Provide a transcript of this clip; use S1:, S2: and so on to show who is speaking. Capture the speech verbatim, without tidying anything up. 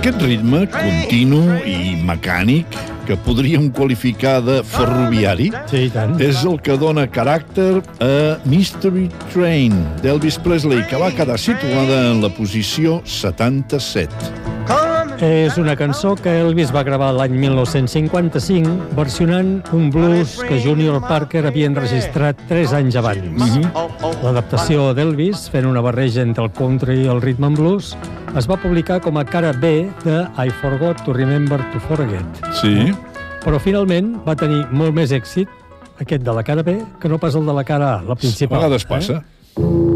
S1: Aquest ritme continu i mecànic, que podríem qualificar de ferroviari,
S2: Sí, i tant.
S1: és el que dona caràcter a Mystery Train d'Elvis Presley, que va quedar situada en la posició setanta-set.
S2: És una cançó que Elvis va gravar l'any mil nou-cents cinquanta-cinc versionant un blues que Junior Parker havia enregistrat tres anys abans. Mm-hmm. L'adaptació d'Elvis, fent una barreja entre el country i el rhythm and blues, es va publicar com a cara B de I Forgot to Remember to Forget.
S1: Sí.
S2: Però finalment va tenir molt més èxit aquest de la cara B que no pas el de la cara A, la principal.
S1: A vegades passa.
S2: Eh?